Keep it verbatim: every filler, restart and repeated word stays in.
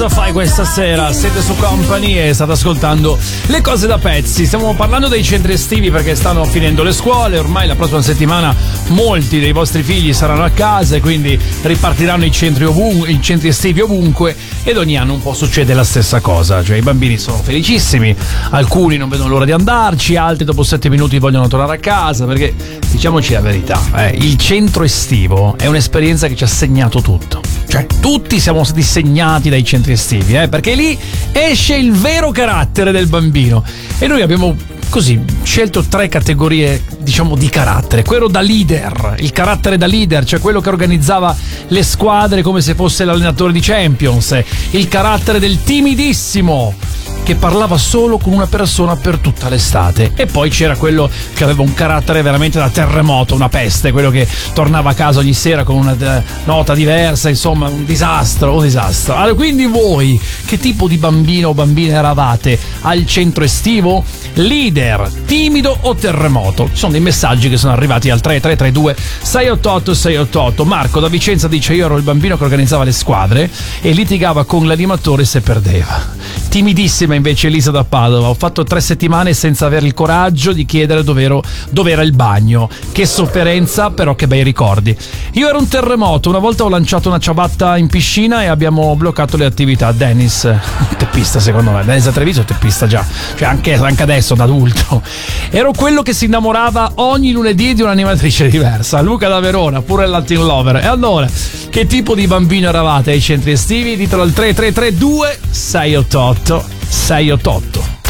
Fai questa sera, siete su Company e state ascoltando Le Cose da Pezzi. Stiamo parlando dei centri estivi perché stanno finendo le scuole, ormai la prossima settimana molti dei vostri figli saranno a casa e quindi ripartiranno i centri, ovun- i centri estivi ovunque, ed ogni anno un po' succede la stessa cosa, cioè i bambini sono felicissimi, alcuni non vedono l'ora di andarci, altri dopo sette minuti vogliono tornare a casa, perché diciamoci la verità, eh, il centro estivo è un'esperienza che ci ha segnato tutto, cioè tutti siamo stati segnati dai centri estivi, eh, perché lì esce il vero carattere del bambino, e noi abbiamo così scelto tre categorie, diciamo, di carattere. Quello da leader, il carattere da leader, cioè quello che organizzava le squadre come se fosse l'allenatore di Champions, il carattere del timidissimo che parlava solo con una persona per tutta l'estate, e poi c'era quello che aveva un carattere veramente da terremoto, una peste, quello che tornava a casa ogni sera con una uh, nota diversa, insomma un disastro, un disastro. Allora, quindi voi che tipo di bambino o bambina eravate al centro estivo? Leader, timido o terremoto? Ci sono dei messaggi che sono arrivati al tre tre tre due sei otto otto sei otto otto. Marco da Vicenza dice: io ero il bambino che organizzava le squadre e litigava con l'animatore se perdeva. Timidissima invece Elisa da Padova: ho fatto tre settimane senza avere il coraggio di chiedere dov'ero, dov'era il bagno. Che sofferenza, però che bei ricordi. Io ero un terremoto, una volta ho lanciato una ciabatta in piscina e abbiamo bloccato le attività. Dennis, teppista secondo me, Dennis da Treviso teppista già, cioè anche, anche adesso da adulto. Ero quello che si innamorava ogni lunedì di un'animatrice diversa. Luca da Verona, pure il Latin Lover. E allora, che tipo di bambino eravate ai centri estivi? Ditelo al tre tre tre due sei otto otto sei otto otto.